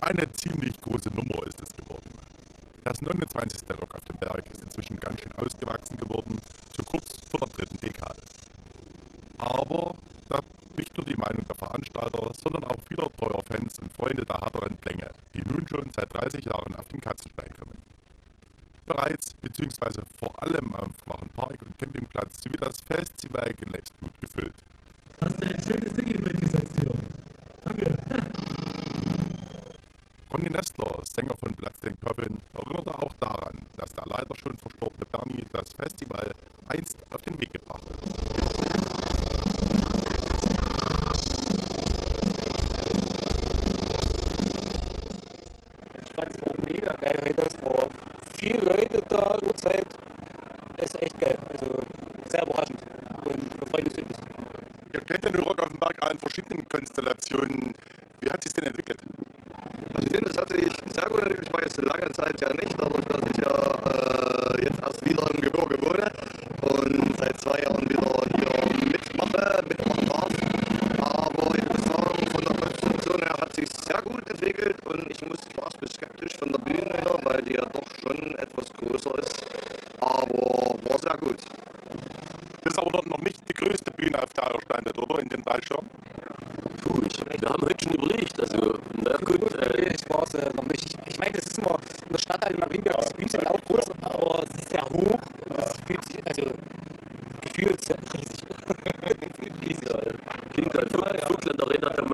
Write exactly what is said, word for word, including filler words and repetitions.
eine ziemlich große Nummer ist es geworden. Das neunundzwanzigste Lok auf dem Berg ist inzwischen ganz schön ausgewachsen geworden, so kurz vor der dritten Dekade. Aber da nicht nur die Meinung der Veranstalter, sondern auch vieler treuer Fans und Freunde der härteren Klänge, die nun schon seit dreißig Jahren auf den Katzenstein kommen. Bereits bzw. vor allem auf Park und Campingplatz sowie das Festival längst gut gefüllt. Hast du ein schönes Ding mitgesetzt hier. Danke. Ronny Nestler, Sänger von Bloodstained Coffin, erinnerte auch daran, dass der leider schon verstorbene Bernie das Festival einst auf den Weg gebracht hat. Ich fand es auch mega geil heute. Es war viele Leute da, Uhrzeit. Das ist echt geil. Also sehr überraschend. Und wir freuen uns wirklich. Ihr kennt ja den Rock auf dem Berg in verschiedenen Konstellationen. Wie hat sich denn entwickelt? Also ich finde, es hat sich sehr gut entwickelt. Ich war jetzt eine lange Zeit ja nicht, dadurch, dass ich ja äh, jetzt erst wieder im Gebirge wohne und seit zwei Jahren wieder hier mitmache, mitmachen darf. Aber ich muss sagen, von der Konstellation her hat sich sehr gut entwickelt und ich muss, ich war erst skeptisch von der Bühne her, weil die ja doch schon etwas größer ist. Aber war sehr gut. Das ist aber noch nicht die größte Bühne, auf der ihr standet, oder? In den drei Shows? Puh, ich, wir haben heute schon überlegt, also, na gut, äh, Ich war es äh, noch nicht. Ich meine, das ist immer in der Stadt halt in der Wien, die Bühnen sind auch groß, aber es ist sehr hoch und das fühlt sich, also gefühlt sehr riesig. riesig, Klingt halt, Vogtland Arena, da